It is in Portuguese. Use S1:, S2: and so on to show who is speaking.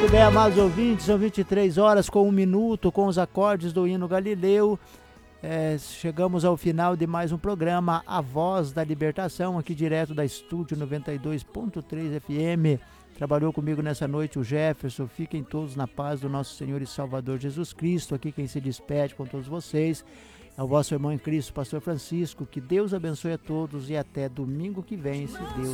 S1: Muito bem, amados ouvintes, são 23 horas com 1 minuto, com os acordes do hino Galileu. Chegamos ao final de mais um programa, A Voz da Libertação, aqui direto da Estúdio 92.3 FM. Trabalhou comigo nessa noite o Jefferson. Fiquem todos na paz do nosso Senhor e Salvador Jesus Cristo. Aqui quem se despede com todos vocês é o vosso irmão em Cristo, Pastor Francisco. Que Deus abençoe a todos e até domingo que vem, se Deus